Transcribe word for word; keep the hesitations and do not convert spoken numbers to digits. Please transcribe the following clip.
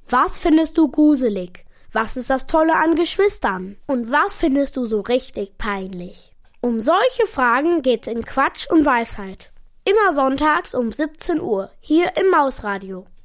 Was findest du gruselig? Was ist das Tolle an Geschwistern? Und was findest du so richtig peinlich? Um solche Fragen geht's in Quatsch und Weisheit. Immer sonntags um siebzehn Uhr, hier im Mausradio.